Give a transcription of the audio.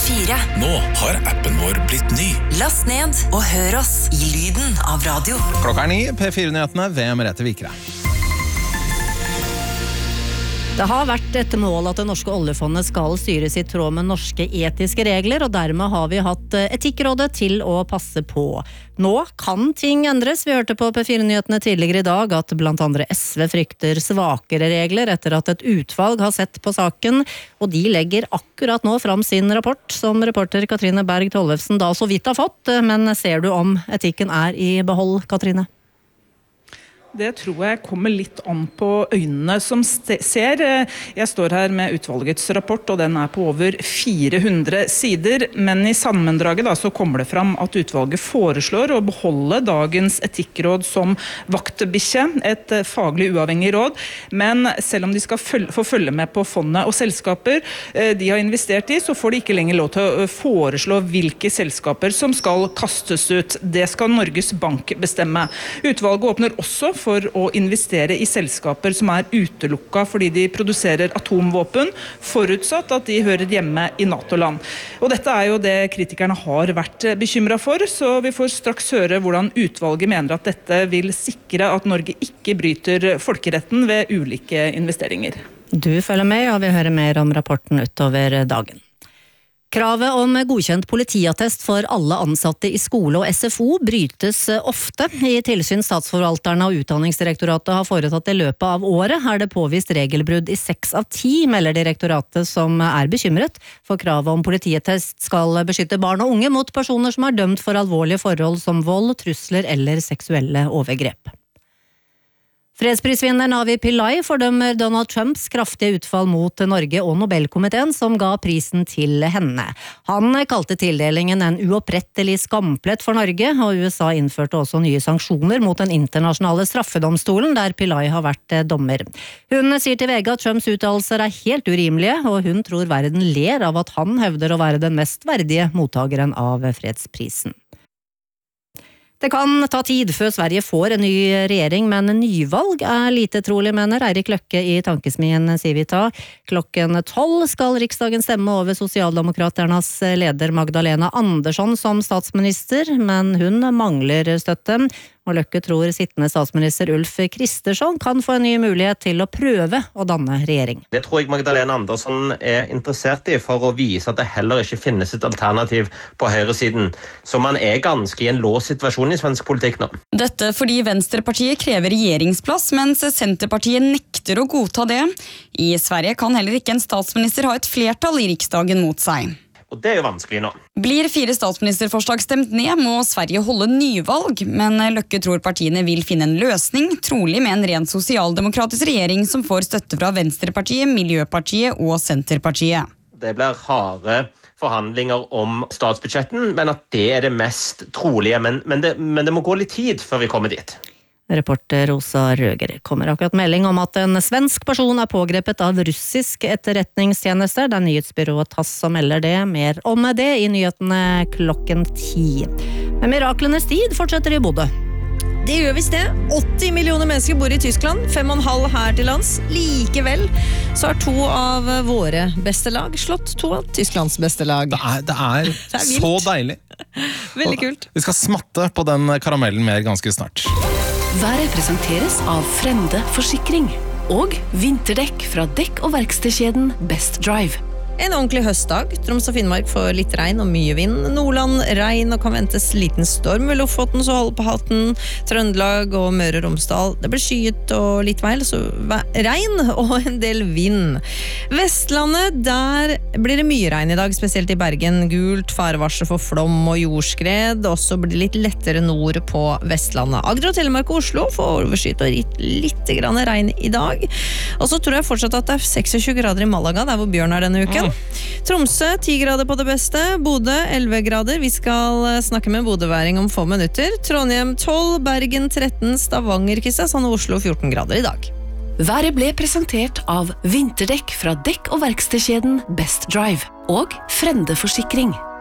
P4. Nå har appen vår blitt ny. Last ned og hør oss i lyden av radio. Klokka 9, P4-nyhetene ved Merete Vikre. Det har vært et mål at det norske oljefondet skal styres i tråd med norske etiske regler, og dermed har vi hatt Etikkrådet til å passe på. Nå kan ting endres. Vi hørte på P4-nyhetene tidligere i dag at blant andre SV frykter svakere regler etter at et utvalg har sett på saken, og de legger akkurat nå fram sin rapport, som reporter Katrine Berg Tollefsen da så vidt har fått. Men ser du om etikken er i behold, Katrine? Det tror jeg kommer litt an på øynene som ser. Jeg står her med utvalgets rapport, og den er på over 400 sider. Men i sammendraget så kommer det fram at utvalget foreslår å beholde dagens etikkråd som vaktbikkje, et faglig uavhengig råd. Men selv om de skal få følge med på fondet og selskaper de har investert i, så får de ikke lenger lov til å foreslå hvilke selskaper som skal kastes ut. Det skal Norges Bank bestemme. Utvalget åpner også for å investere i selskaper som er utelukket fordi de produserer atomvåpen, forutsatt at de hører hjemme i NATO-land. Og dette er jo det kritikerne har vært bekymret for, så vi får straks høre hvordan utvalget mener at dette vil sikre at Norge ikke bryter folkeretten ved ulike investeringer. Du følger med, og vi hører mer om rapporten utover dagen. Kravet om godkjent politiattest for alle ansatte i skole og SFO brytes ofte. I tilsyn statsforvalterne og Utdanningsdirektoratet har foretatt i løpet av året, er det påvist regelbrudd i 6 av 10, melder direktoratet, som er bekymret for kravet om politiattest skal beskytte barn og unge mot personer som er dømt for alvorlige forhold som vold, trusler eller seksuelle overgrep. Fredsprisvinneren Avi Pillai fordømmer Donald Trumps kraftige utfall mot Norge og Nobelkomiteen som ga prisen til henne. Han kalte tildelingen en uopprettelig skamplett for Norge, og USA innførte også nye sanksjoner mot den internasjonale straffedomstolen, der Pillai har vært dommer. Hun sier til VG at Trumps uttalelser er helt urimelige, og hun tror verden ler av at han hevder å være den mest verdige mottageren av fredsprisen. Det kan ta tid før Sverige får en ny regjering, men nyvalg er lite trolig, mener Eirik Løkke i Tankesmien Civita. Klokken 12 skal Riksdagen stemme over Sosialdemokraternas leder Magdalena Andersson som statsminister, men hun mangler støtte. Og Løkke tror sittende statsminister Ulf Kristersson kan få en ny mulighet til å prøve å danne regjering. Det tror jeg Magdalena Andersson er interessert i for å vise at det heller ikke finnes et alternativ på høyresiden. Så man er ganske i en låst situasjon i svensk politikk nå. Dette fordi Venstrepartiet krever regjeringsplass, mens Senterpartiet nekter å godta det. I Sverige kan heller ikke en statsminister ha et flertall i Riksdagen mot seg. Og det er jo vanskelig nå. Blir 4 statsministerforslag stemt ned, må Sverige holde nyvalg, men Løkke tror partiene vil finne en løsning, trolig med en ren sosialdemokratisk regjering som får støtte fra Venstrepartiet, Miljøpartiet og Senterpartiet. Det blir harde forhandlinger om statsbudsjetten, men at det er det mest trolige. Men det må gå litt tid før vi kommer dit. Reporter Rosa Røger kommer akkurat melding om at en svensk person er pågrepet av russisk etterretningstjenester. Det er nyhetsbyrået TASS som melder det. Mer om det i nyhetene klokken 10. Men miraklenes tid fortsetter i Bodø. Det gjør visst det. 80 millioner mennesker bor i Tyskland, 5,5 her til lands. Likevel så har 2 av våre beste lag slått 2 av Tysklands beste lag. Det er så deilig. Veldig kult. Vi skal smatte på den karamellen mer ganske snart. Været presenteres av Frende Forsikring og vinterdekk fra dekk- og verkstedkjeden Best Drive. En ordentlig høstdag. Troms og Finnmark får litt regn og mye vind. Nordland regn og kan ventes liten storm ved Lofoten, så hold på hatten. Trøndelag og Møre og Romsdal. Det blir skyet og litt veil, så regn og en del vind. Vestlandet, der blir det mye regn i dag, spesielt i Bergen. Gult farevarsel for flom og jordskred. Også blir det litt lettere nord på Vestlandet. Agder og Telemark og Oslo får overskyet og litt grann regn i dag. Og så tror jeg fortsatt at det er 26 grader i Malaga, der hvor Bjørn er denne uken. Tromsø 10 grader på det beste, Bodø 11 grader. Vi skal snakke med bodøværing om få minutter. Trondheim 12, Bergen 13, Stavanger, Kristiansand og Oslo 14 grader i dag. Været ble presentert av vinterdekk fra dekk- og verkstedkjeden Best Drive og Frende Forsikring.